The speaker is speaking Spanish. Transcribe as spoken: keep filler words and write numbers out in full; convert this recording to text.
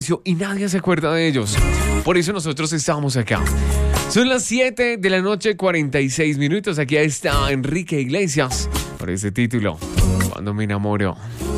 y nadie se acuerda de ellos. Por eso nosotros estamos acá. Son las siete de la noche, cuarenta y seis minutos. Aquí está Enrique Iglesias por ese título, Cuando me enamoro.